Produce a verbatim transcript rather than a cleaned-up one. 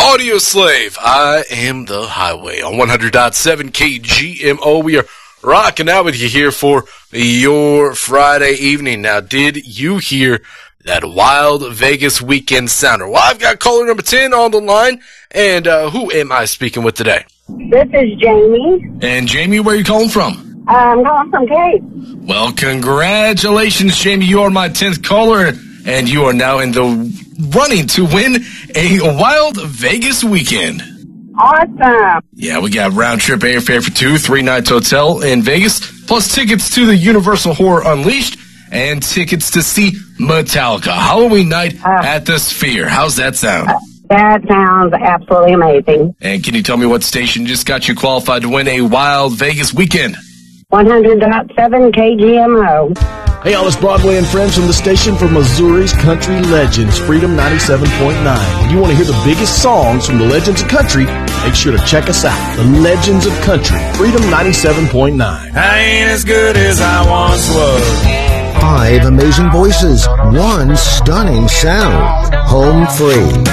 Audio Slave, I am the highway on one hundred point seven K G M O. We are rocking out with you here for your Friday evening. Now, did you hear that wild Vegas weekend sounder? Well, I've got caller number ten on the line, and uh, who am I speaking with today? This is Jamie. And Jamie, where are you calling from? I'm calling from Cape. Well, congratulations, Jamie. You are my tenth caller, and you are now in the running to win a wild Vegas weekend. Awesome. Yeah, we got round trip airfare for two, three nights hotel in Vegas, plus tickets to the Universal Horror Unleashed, and tickets to see Metallica Halloween night uh, at the Sphere. How's that sound? Uh, that sounds absolutely amazing. And can you tell me what station just got you qualified to win a wild Vegas weekend? one hundred point seven K G M O. Hey, all, it's Broadway and friends from the station for Missouri's country legends, Freedom ninety-seven point nine. When you want to hear the biggest songs from the legends of country, make sure to check us out. The Legends of Country, Freedom ninety-seven point nine. I ain't as good as I once was. Five amazing voices, one stunning sound. Home free.